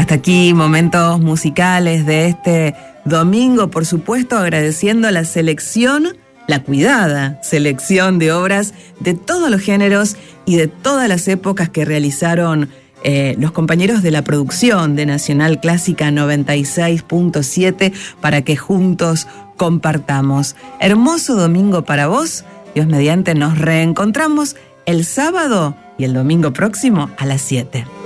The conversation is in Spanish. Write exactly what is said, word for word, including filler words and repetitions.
Hasta aquí momentos musicales de este domingo, por supuesto agradeciendo la selección, la cuidada selección de obras de todos los géneros y de todas las épocas que realizaron eh, los compañeros de la producción de Nacional Clásica noventa y seis punto siete para que juntos compartamos. Hermoso domingo para vos. Dios mediante, nos reencontramos el sábado y el domingo próximo a las siete.